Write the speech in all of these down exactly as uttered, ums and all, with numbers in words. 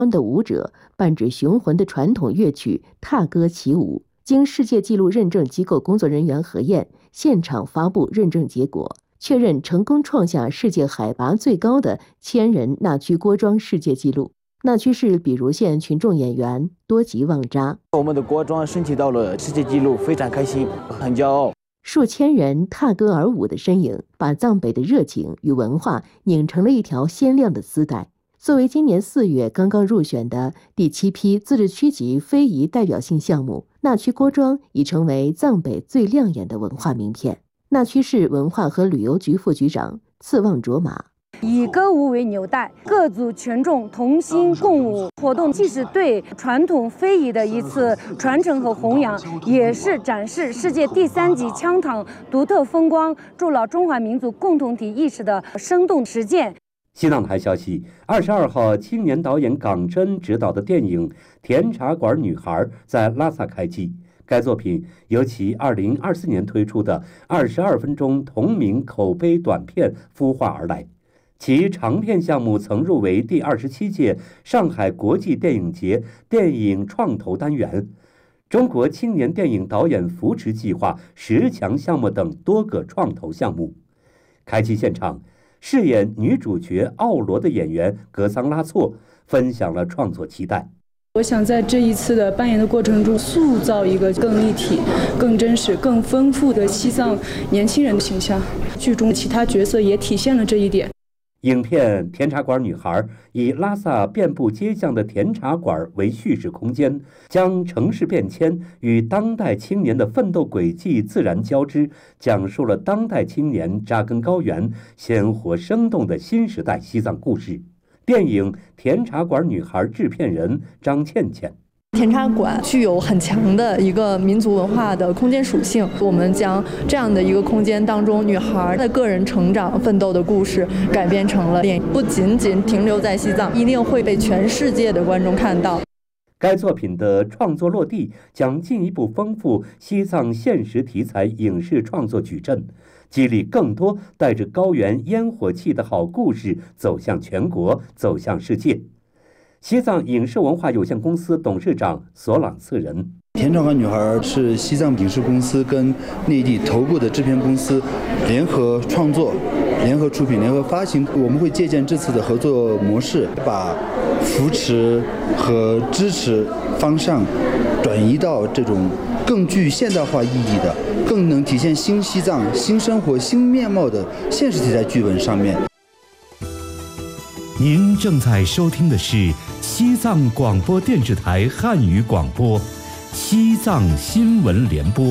的舞者伴着雄浑的传统乐曲踏歌起舞，经世界纪录认证机构工作人员核验，现场发布认证结果，确认成功创下世界海拔最高的千人纳曲锅庄世界纪录。纳曲市比如县群众演员多吉旺扎： 我们的锅庄申请到了世界纪录，非常开心，很骄傲。 数千人踏歌而舞的身影，把藏北的热情与文化拧成了一条鲜亮的丝带。作为今年四月刚刚入选的第七批自治区级非遗代表性项目，纳曲锅庄已成为藏北最亮眼的文化名片。纳曲市文化和旅游局副局长次旺卓玛： 以歌舞为纽带，各族群众同心共舞。活动既是对传统非遗的一次传承和弘扬，也是展示世界第三级羌塘独特风光、筑牢中华民族共同体意识的生动实践。 西藏台消息，二十二号，青年导演港真执导的电影《甜茶馆女孩》在拉萨开机。该作品由其二零二四年推出的二十二分钟同名口碑短片孵化而来。其长片项目曾入围第二十七届上海国际电影节电影创投单元、中国青年电影导演扶持计划十强项目等多个创投项目。开机现场，饰演女主角奥罗的演员格桑拉措分享了创作期待。 我想在这一次的扮演的过程中，塑造一个更立体、更真实、更丰富的西藏年轻人的形象。剧中其他角色也体现了这一点。 影片《甜茶馆女孩》以拉萨遍布街巷的甜茶馆为叙事空间，将城市变迁与当代青年的奋斗轨迹自然交织，讲述了当代青年扎根高原、鲜活生动的新时代西藏故事。电影《甜茶馆女孩》制片人张倩倩： 甜茶馆具有很强的一个民族文化的空间属性，我们将这样的一个空间当中女孩的个人成长奋斗的故事改编成了电影，不仅仅停留在西藏，一定会被全世界的观众看到。 该作品的创作落地将进一步丰富西藏现实题材影视创作矩阵，激励更多带着高原烟火气的好故事走向全国，走向世界。西藏影视文化有限公司董事长索朗次仁： 甜茶馆女孩是西藏影视公司跟内地头部的制片公司联合创作、联合出品、联合发行。我们会借鉴这次的合作模式，把扶持和支持方向转移到这种更具现代化意义的、更能体现新西藏、新生活、新面貌的现实题材剧本上面。 您正在收听的是西藏广播电视台汉语广播《西藏新闻联播》。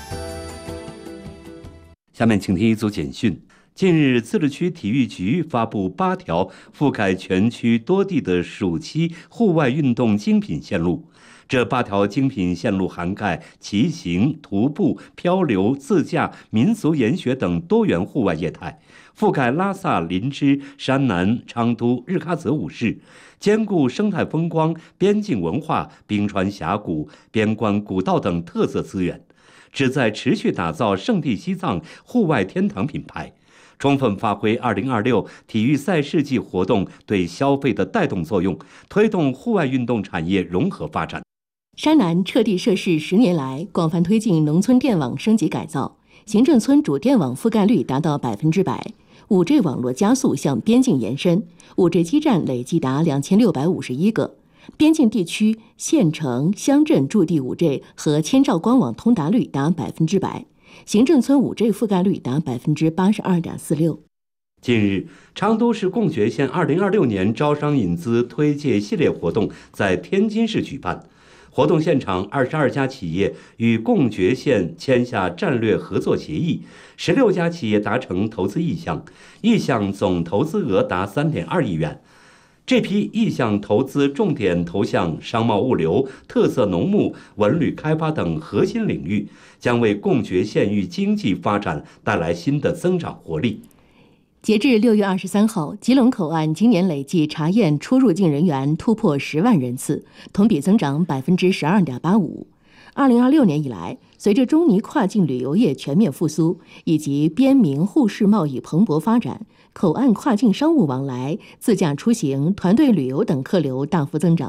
下面请听一组简讯。近日，自治区体育局发布八条覆盖全区多地的暑期户外运动精品线路。这八条精品线路涵盖骑行、徒步、漂流、自驾、民俗研学等多元户外业态，覆盖拉萨、林芝、山南、昌都、日喀则五市，兼顾生态风光、边境文化、冰川峡谷、边关古道等特色资源，旨在持续打造圣地西藏户外天堂品牌，充分发挥二零二六体育赛事季活动对消费的带动作用，推动户外运动产业融合发展。 山南彻地设市十年来，广泛推进农村电网升级改造，行政村主电网覆盖率达到百分之百，五 G 网络加速向边境延伸，五 G 基站累计达两千六百五十一个。边境地区县城、乡镇驻地五 G 和千兆光网通达率达百分之百，行政村五 G 覆盖率达百分之八十二点四六。 近日，昌都市贡觉县二零二六年招商引资推介系列活动在天津市举办。活动现场，二十二家企业与贡觉县签下战略合作协议，十六家企业达成投资意向，意向总投资额达三点二亿元。这批意向投资重点投向商贸物流、特色农牧、文旅开发等核心领域，将为贡觉县域经济发展带来新的增长活力。 截至六月二十三号，吉隆口岸今年累计查验出入境人员突破十万人次，同比增长百分之十二点八五。二零二六年以来，随着中尼跨境旅游业全面复苏以及边民互市贸易蓬勃发展， 口岸跨境商务往来、自驾出行、团队旅游等客流大幅增长。